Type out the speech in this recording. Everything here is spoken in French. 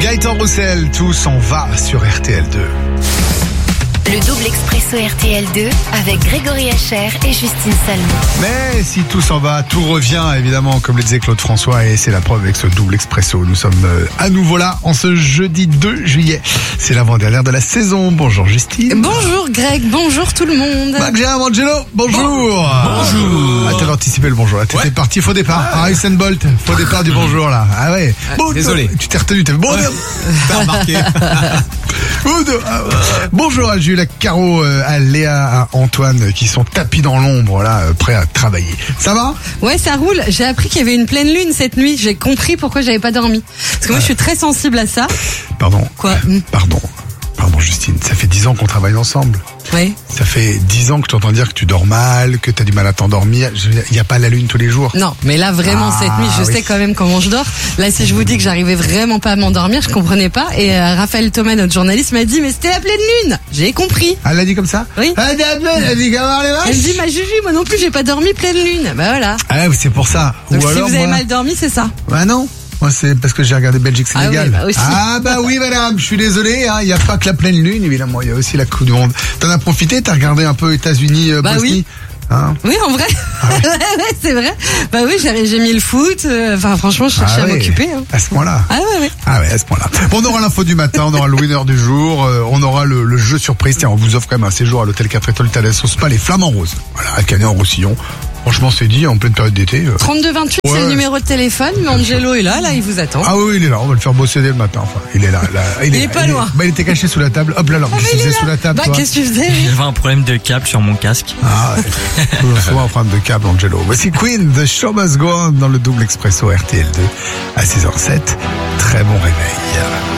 Gaëtan Roussel, tout s'en va sur RTL2. Le double expresso RTL2 avec Grégory Hacher et Justine Salmon. Mais si tout s'en va, tout revient évidemment, comme le disait Claude François, et c'est la preuve avec ce double expresso. Nous sommes à nouveau là en ce jeudi 2 juillet. C'est l'avant-dernière de la saison. Bonjour Justine. Bonjour Greg, bonjour tout le monde. Gérard Angelo, bonjour. Bonjour. Ah, t'avais anticipé le bonjour là, t'étais parti, faux départ. Usain Bolt, faux départ du bonjour là. Ah ouais. Bon, désolé. Tu t'es retenu, t'as fait bon. T'as remarqué. Bonjour à Jules, à Caro, à Léa, à Antoine qui sont tapis dans l'ombre là, prêts à travailler. Ça va? Ouais, ça roule. J'ai appris qu'il y avait une pleine lune cette nuit. J'ai compris pourquoi j'avais pas dormi. Parce que moi je suis très sensible à ça. Pardon. Quoi? Pardon Justine, ça fait 10 ans qu'on travaille ensemble. Ouais. Ça fait 10 ans que je t'entends dire que tu dors mal, que t'as du mal à t'endormir. Il n'y a pas la lune tous les jours. Non, mais là vraiment cette nuit, je sais quand même comment je dors. Là, si je vous dis que j'arrivais vraiment pas à m'endormir, je comprenais pas. Et Raphaël Thomas, notre journaliste, m'a dit mais c'était la pleine lune. J'ai compris. Elle l'a dit comme ça? Oui. Elle a dit comment les vaches? Elle me dit ma Juju, moi non plus, j'ai pas dormi pleine lune. Bah voilà. Ah, c'est pour ça. Donc Ou si alors, vous avez mal dormi, c'est ça. Bah non. Moi, c'est parce que j'ai regardé Belgique-Sénégal. Ah oui, bah aussi. Ah bah oui, madame, je suis désolé, il n'y a pas que la pleine lune, évidemment, il y a aussi la Coupe du Monde. T'en as profité, t'as regardé un peu États-Unis, Bosnie? Oui. Hein? Oui, en vrai. Ouais, c'est vrai. Bah oui, j'ai mis le foot. Enfin, franchement, je cherchais à m'occuper. Hein. À ce point-là. Ah ouais. Ah ouais, à ce point-là. Bon, on aura l'info du matin, on aura le winner du jour, on aura le jeu surprise. Tiens, on vous offre quand même un séjour à l'hôtel 4 étoiles Thalès au Spa, les Flamands Roses. Voilà, à Canet-en-Roussillon. Franchement, c'est dit, en pleine période d'été. 32-28, c'est le numéro de téléphone. Mais Angelo est là, il vous attend. Ah oui, il est là, on va le faire bosser dès le matin. Enfin, il est là. Il est pas loin. Il était caché sous la table. Hop là, alors, qu'est-ce que tu faisais sous la table, toi? Qu'est-ce que tu faisais? J'avais un problème de câble sur mon casque. Ah ouais. Souvent un problème de câble, Angelo. Voici Queen, The Show Must Go On dans le double expresso RTL2 à 6h07. Très bon réveil.